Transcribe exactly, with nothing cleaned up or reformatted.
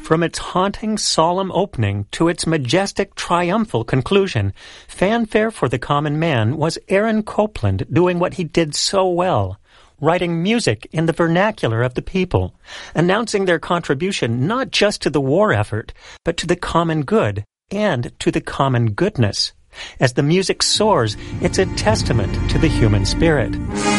From its haunting, solemn opening to its majestic, triumphal conclusion, Fanfare for the Common Man was Aaron Copland doing what he did so well, writing music in the vernacular of the people, announcing their contribution not just to the war effort, but to the common good and to the common goodness. As the music soars, it's a testament to the human spirit.